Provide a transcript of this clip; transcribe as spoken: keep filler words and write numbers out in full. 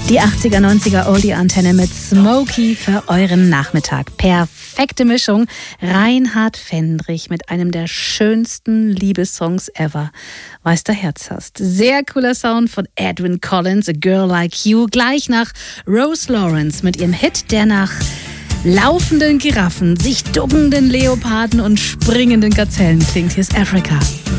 Die achtziger, neunziger Oldie-Antenne mit Smokey für euren Nachmittag. Perfekte Mischung. Reinhard Fendrich mit einem der schönsten Liebessongs ever. Weiß der Herz hast. Sehr cooler Sound von Edwyn Collins, A Girl Like You. Gleich nach Rose Lawrence mit ihrem Hit, der nach laufenden Giraffen, sich duckenden Leoparden und springenden Gazellen klingt. Hier ist Africa.